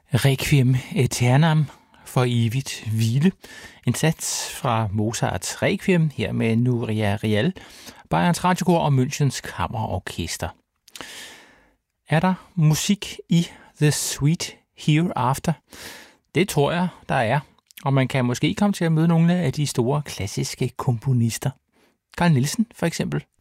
Requiem Aeternam, for evigt hvile. En sats fra Mozarts Requiem, her med Nuria Rial, Bayerns Radiokor og Münchens Kammerorkester. Er der musik i The Sweet Hereafter? Det tror jeg, der er, og man kan måske komme til at møde nogle af de store klassiske komponister. Carl Nielsen for eksempel.